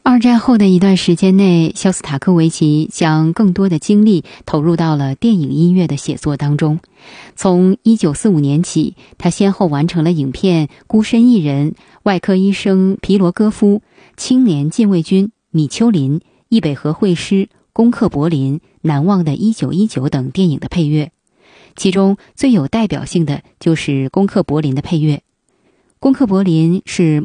二战后的一段时间内，肖斯塔科维奇将更多的精力投入到了电影音乐的写作当中。从1945年起，他先后完成了影片《孤身一人》、《外科医生皮罗戈夫》、《青年禁卫军》、《米丘林》、《易北河会师》、《攻克柏林》、《难忘的1919》等电影的配乐。其中最有代表性的就是《攻克柏林》的配乐。《攻克柏林》是